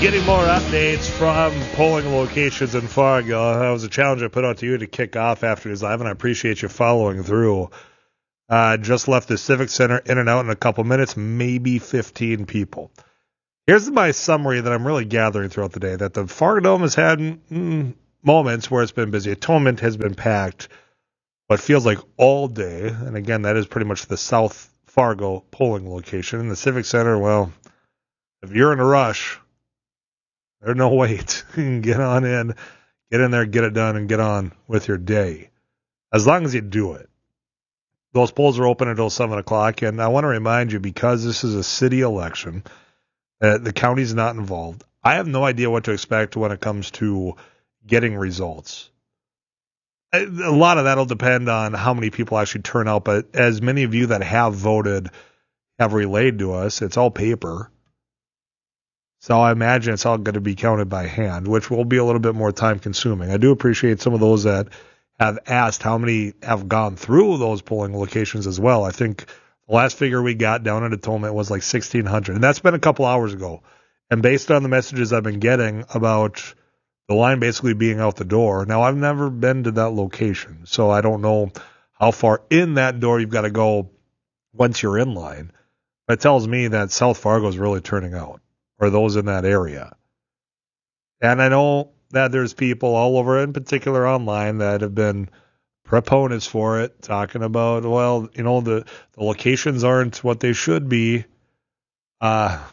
Getting more updates from polling locations in Fargo. That was a challenge I put out to you to kick off after this live, and I appreciate you following through. Just left the Civic Center, in and out in a couple minutes, maybe 15 people. Here's my summary that I'm really gathering throughout the day, that the Fargo Dome has had moments where it's been busy. Atonement has been packed, but feels like all day. And again, that is pretty much the South Fargo polling location. In the Civic Center, well, if you're in a rush, there's no wait. Get on in, get in there, get it done, and get on with your day. As long as you do it. Those polls are open until 7 o'clock, and I want to remind you, because this is a city election, the county's not involved. I have no idea what to expect when it comes to getting results. A lot of that will depend on how many people actually turn out, but as many of you that have voted have relayed to us, it's all paper. So I imagine it's all going to be counted by hand, which will be a little bit more time consuming. I do appreciate some of those that have asked how many have gone through those polling locations as well. I think the last figure we got down at Atonement was like 1,600, and that's been a couple hours ago. And based on the messages I've been getting about the line basically being out the door, now I've never been to that location, so I don't know how far in that door you've got to go once you're in line. But it tells me that South Fargo is really turning out, or those in that area. And I know that there's people all over, in particular online, that have been proponents for it, talking about, well, you know, the locations aren't what they should be. Well,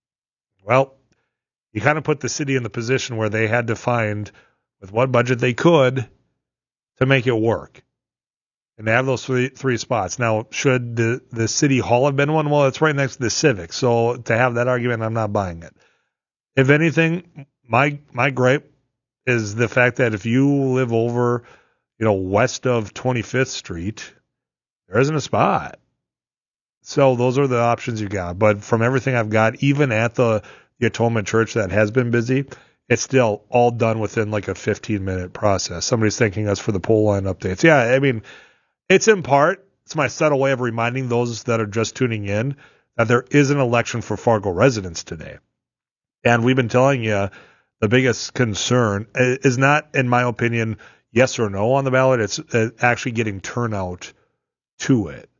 you kind of put the city in the position where they had to find, with what budget they could, to make it work. And they have those three spots. Now, should the city hall have been one? Well, it's right next to the Civic. So to have that argument, I'm not buying it. If anything, my gripe is the fact that if you live over, west of 25th Street, there isn't a spot. So those are the options you got. But from everything I've got, even at the Atonement Church that has been busy, it's still all done within like a 15-minute process. Somebody's thanking us for the poll line updates. Yeah, I mean, it's in part, it's my subtle way of reminding those that are just tuning in that there is an election for Fargo residents today. And we've been telling you the biggest concern is not, in my opinion, yes or no on the ballot. It's actually getting turnout to it.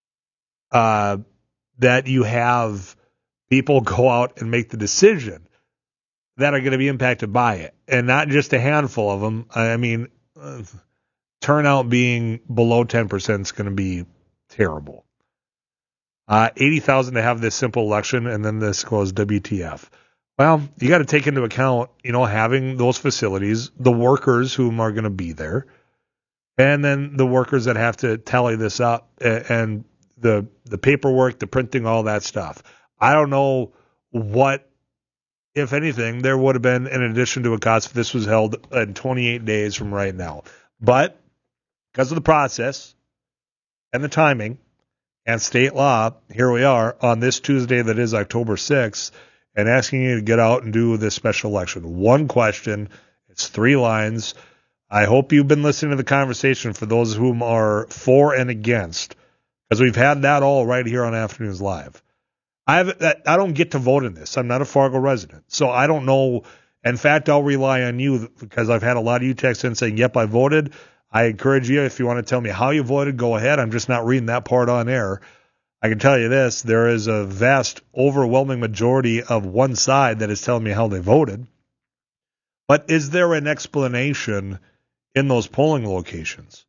That you have people go out and make the decision that are going to be impacted by it. And not just a handful of them. I mean, turnout being below 10% is going to be terrible. 80,000 to have this simple election, and then this goes WTF. Well, you got to take into account, having those facilities, the workers whom are going to be there, and then the workers that have to tally this up, and the paperwork, the printing, all that stuff. I don't know what, if anything, there would have been in addition to a cost if this was held in 28 days from right now. But because of the process and the timing and state law, here we are on this Tuesday that is October 6th, and asking you to get out and do this special election. One question, it's 3 lines. I hope you've been listening to the conversation for those whom are for and against, because we've had that all right here on Afternoons Live. I don't get to vote in this. I'm not a Fargo resident, so I don't know. In fact, I'll rely on you, because I've had a lot of you text in saying, yep, I voted. I encourage you, if you want to tell me how you voted, go ahead. I'm just not reading that part on air. I can tell you this, there is a vast, overwhelming majority of one side that is telling me how they voted. But is there an explanation in those polling locations?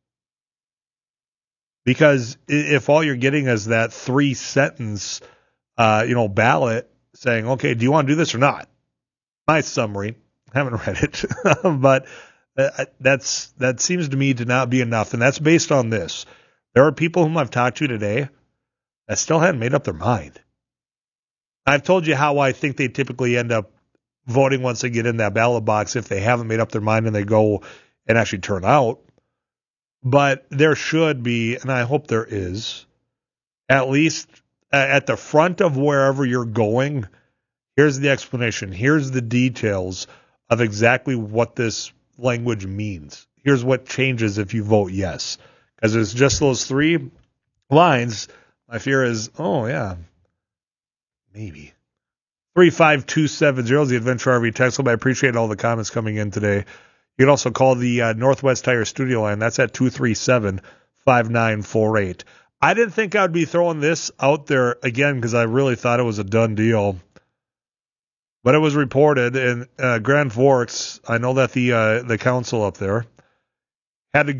Because if all you're getting is that 3-sentence, ballot saying, okay, do you want to do this or not? My summary, I haven't read it, but that seems to me to not be enough. And that's based on this. There are people whom I've talked to today that still hadn't made up their mind. I've told you how I think they typically end up voting once they get in that ballot box if they haven't made up their mind and they go and actually turn out. But there should be, and I hope there is, at least at the front of wherever you're going, here's the explanation. Here's the details of exactly what this language means. Here's what changes if you vote yes. Because it's just those 3 lines. My fear is, oh, yeah, maybe. 35270 is the Adventure RV text line. I appreciate all the comments coming in today. You can also call the Northwest Tire studio line. That's at 237-5948. I didn't think I'd be throwing this out there again because I really thought it was a done deal. But it was reported in Grand Forks. I know that the council up there had to